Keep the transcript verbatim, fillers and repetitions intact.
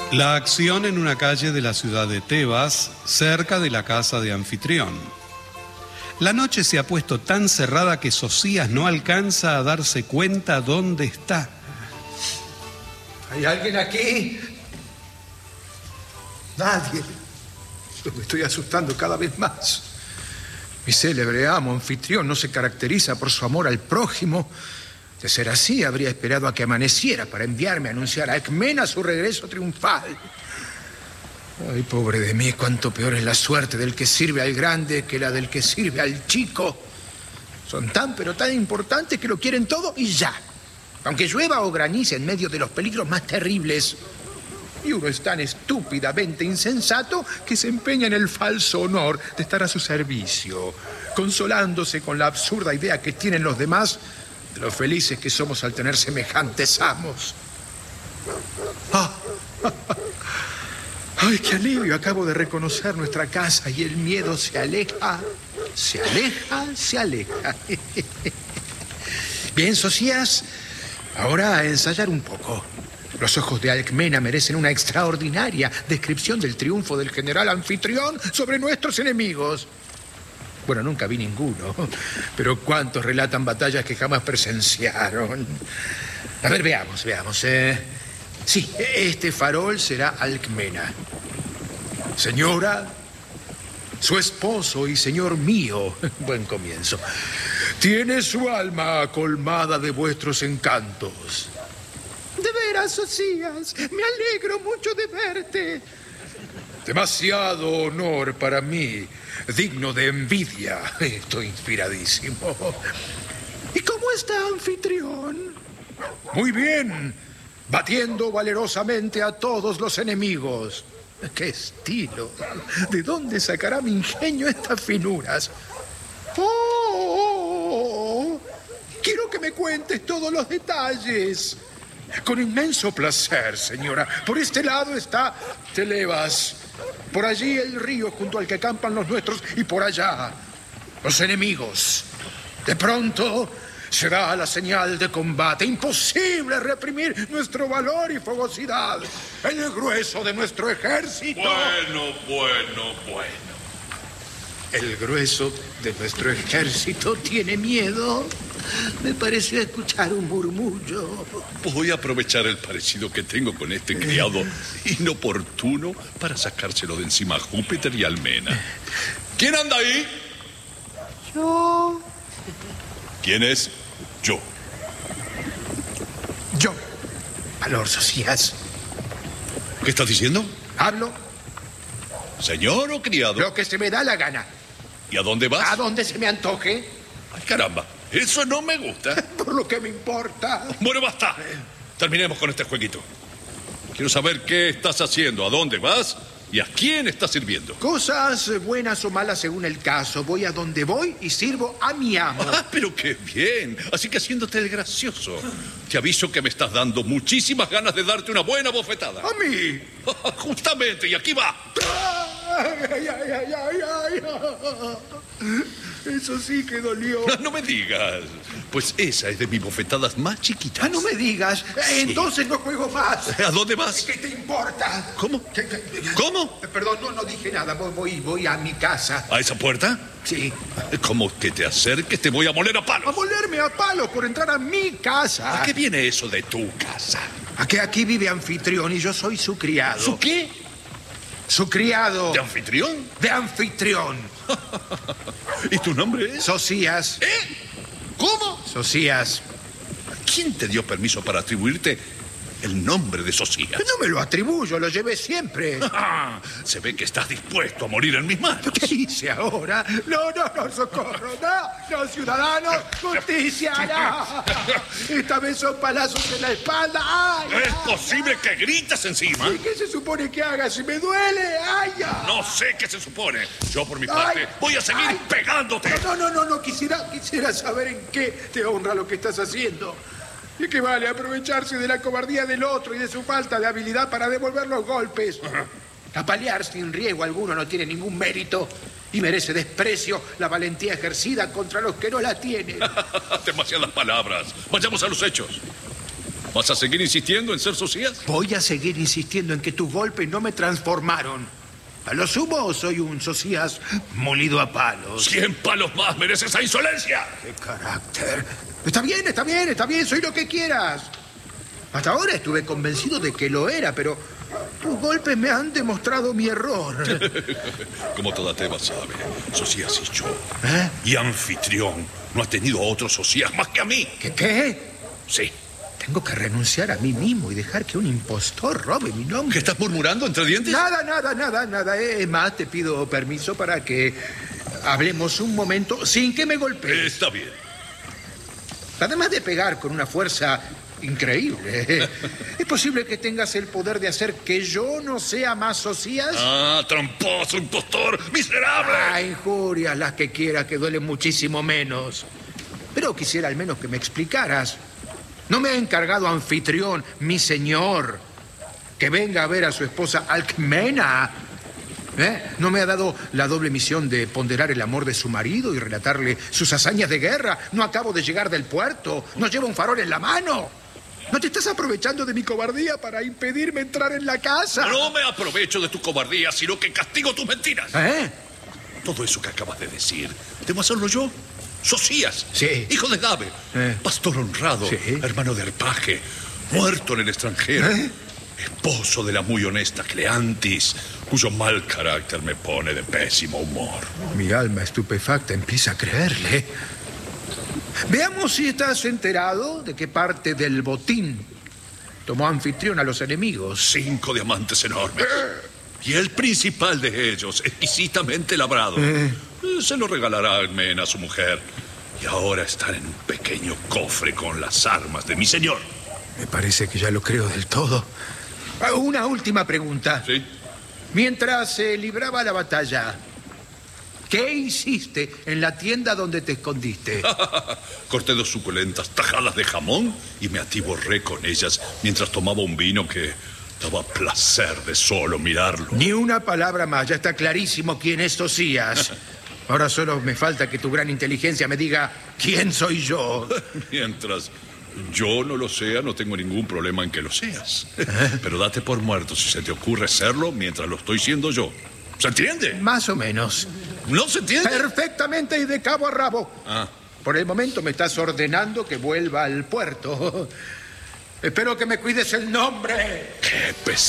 La acción en una calle de la ciudad de Tebas, cerca de la casa de Anfitrión. La noche se ha puesto tan cerrada que Sosías no alcanza a darse cuenta dónde está. ¿Hay alguien aquí? Nadie. Me estoy asustando cada vez más. Mi célebre amo, Anfitrión, no se caracteriza por su amor al prójimo. De ser así, habría esperado a que amaneciera para enviarme a anunciar a Ecmena su regreso triunfal. Ay, pobre de mí, cuánto peor es la suerte del que sirve al grande que la del que sirve al chico. Son tan, pero tan importantes que lo quieren todo y ya. Aunque llueva o granice en medio de los peligros más terribles. Y uno es tan estúpidamente insensato que se empeña en el falso honor de estar a su servicio, consolándose con la absurda idea que tienen los demás de lo felices que somos al tener semejantes amos. ¡Ah! ¡Ay, qué alivio! Acabo de reconocer nuestra casa y el miedo se aleja, se aleja, se aleja. Bien, Sosías, ahora a ensayar un poco. Los ojos de Alcmena merecen una extraordinaria descripción del triunfo del general Anfitrión sobre nuestros enemigos. Bueno, nunca vi ninguno, pero cuántos relatan batallas que jamás presenciaron. A ver, veamos, veamos. Eh. Sí, este farol será Alcmena. Señora, su esposo y señor mío, buen comienzo, tiene su alma colmada de vuestros encantos. De veras, Sosías, me alegro mucho de verte. Demasiado honor para mí, digno de envidia. Estoy inspiradísimo. ¿Y cómo está Anfitrión? Muy bien, batiendo valerosamente a todos los enemigos. ¡Qué estilo! ¿De dónde sacará mi ingenio estas finuras? ¡Oh! Quiero que me cuentes todos los detalles. Con inmenso placer, señora. Por este lado está Telebas. Por allí el río junto al que acampan los nuestros. Y por allá, los enemigos. De pronto se da la señal de combate. Imposible reprimir nuestro valor y fogosidad. El grueso de nuestro ejército. Bueno, bueno, bueno. El grueso de nuestro ejército tiene miedo. Me pareció escuchar un murmullo. Voy a aprovechar el parecido que tengo con este criado inoportuno para sacárselo de encima a Júpiter y Almena. ¿Quién anda ahí? Yo. ¿Quién es? Yo. Yo. Valor, Sosías. ¿Qué estás diciendo? Hablo. ¿Señor o criado? Lo que se me da la gana. ¿Y a dónde vas? A donde se me antoje. Ay, caramba. Eso no me gusta. Por lo que me importa. Bueno, basta. Terminemos con este jueguito. Quiero saber qué estás haciendo, a dónde vas y a quién estás sirviendo. Cosas buenas o malas según el caso. Voy a donde voy y sirvo a mi amo. Ah, pero qué bien. Así que haciéndote el gracioso. Te aviso que me estás dando muchísimas ganas de darte una buena bofetada. ¿A mí? Justamente, y aquí va. Ay, ay, ay, ay, ay, ay. Eso sí que dolió. No, no me digas. Pues esa es de mis bofetadas más chiquitas. Ah, no me digas. Sí. Entonces no juego más. ¿A dónde vas? ¿Qué te importa? ¿Cómo? ¿Qué, qué? ¿Cómo? Perdón, no, no dije nada. Voy, voy, voy a mi casa. ¿A esa puerta? Sí. Como que te acerques, te voy a moler a palos. A molerme a palos por entrar a mi casa. ¿A qué viene eso de tu casa? A que aquí vive Anfitrión y yo soy su criado. ¿Su qué? Su criado. ¿De anfitrión? De Anfitrión. ¿Y tu nombre es? Sosías. ¿Eh? ¿Cómo? Sosías. ¿Quién te dio permiso para atribuirte el nombre de Sosías? No me lo atribuyo, lo llevé siempre. Se ve que estás dispuesto a morir en mis manos. ¿Qué hice ahora? No, no, no, socorro, no, no, ciudadanos, justicia, no. Esta vez son palazos en la espalda. ¡Ay! ¿Es posible que grites encima? ¿Y qué se supone que haga si me duele? ¡Ay! ay. No sé qué se supone. Yo, por mi parte, Ay, voy a seguir ay. pegándote. No, no, no, no, quisiera, quisiera saber en qué te honra lo que estás haciendo. ¿Y qué vale aprovecharse de la cobardía del otro y de su falta de habilidad para devolver los golpes? Ajá. Apalear sin riesgo alguno no tiene ningún mérito y merece desprecio la valentía ejercida contra los que no la tienen. Demasiadas palabras. Vayamos a los hechos. ¿Vas a seguir insistiendo en ser Socias? Voy a seguir insistiendo en que tus golpes no me transformaron. A lo sumo soy un Socias molido a palos. ¡Cien palos más merece esa insolencia! ¡Qué carácter! Está bien, está bien, está bien, soy lo que quieras. Hasta ahora estuve convencido de que lo era, pero tus golpes me han demostrado mi error. Como toda Tebas sabe, Socias y yo. ¿Eh? Y Anfitrión no ha tenido a otros Socias más que a mí. ¿Qué qué? Sí. Tengo que renunciar a mí mismo y dejar que un impostor robe mi nombre. ¿Qué estás murmurando entre dientes? Nada, nada, nada, nada. Es más, te pido permiso para que hablemos un momento sin que me golpees. Está bien. Además de pegar con una fuerza increíble, ¿es posible que tengas el poder de hacer que yo no sea más Socias? Ah, tramposo, impostor, miserable. Ah, injurias las que quieras, que duelen muchísimo menos. Pero quisiera al menos que me explicaras. ¿No me ha encargado Anfitrión, mi señor, que venga a ver a su esposa Alcmena? ¿Eh? ¿No me ha dado la doble misión de ponderar el amor de su marido y relatarle sus hazañas de guerra? ¿No acabo de llegar del puerto? ¿No llevo un farol en la mano? ¿No te estás aprovechando de mi cobardía para impedirme entrar en la casa? No me aprovecho de tu cobardía, sino que castigo tus mentiras. ¿Eh? Todo eso que acabas de decir, ¿debo hacerlo yo? Socias, Sí. hijo de Dabe, Eh. pastor honrado, Sí. hermano de Arpaje, muerto en el extranjero, ¿Eh? esposo de la muy honesta Cleantis, cuyo mal carácter me pone de pésimo humor. Mi alma estupefacta empieza a creerle. Veamos si estás enterado de qué parte del botín tomó Anfitrión a los enemigos. Cinco diamantes enormes. Y el principal de ellos, exquisitamente labrado, eh. se lo regalará a Alcmena, a su mujer. Y ahora están en un pequeño cofre con las armas de mi señor. Me parece que ya lo creo del todo. Una última pregunta. ¿Sí? Mientras se libraba la batalla, ¿qué hiciste en la tienda donde te escondiste? Corté dos suculentas tajadas de jamón y me atiborré con ellas mientras tomaba un vino que daba placer de solo mirarlo. Ni una palabra más, ya está clarísimo quién es Socias. Ahora solo me falta que tu gran inteligencia me diga quién soy yo. Mientras yo no lo sea, no tengo ningún problema en que lo seas. Pero date por muerto si se te ocurre serlo mientras lo estoy siendo yo. ¿Se entiende? Más o menos. ¿No se entiende? Perfectamente y de cabo a rabo. Ah. Por el momento me estás ordenando que vuelva al puerto. Espero que me cuides el nombre. ¡Qué pesado!